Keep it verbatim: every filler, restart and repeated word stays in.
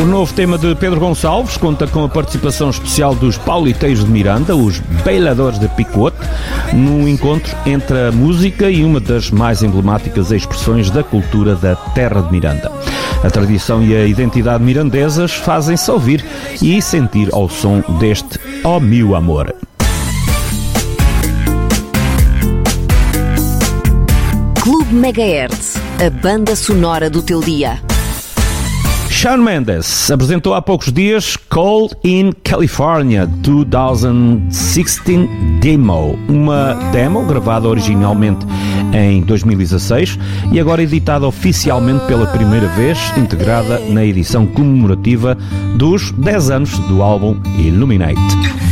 O novo tema de Pedro Gonçalves conta com a participação especial dos pauliteiros de Miranda, os Bailadores de Picote, num encontro entre a música e uma das mais emblemáticas expressões da cultura da terra de Miranda. A tradição e a identidade mirandesas fazem-se ouvir e sentir ao som deste Ó Meu Amor. Clube Megahertz, a banda sonora do teu dia. Shawn Mendes apresentou há poucos dias Call in California dois mil e dezesseis Demo, uma demo gravada originalmente em dois mil e dezasseis e agora editada oficialmente pela primeira vez, integrada na edição comemorativa dos dez anos do álbum Illuminate.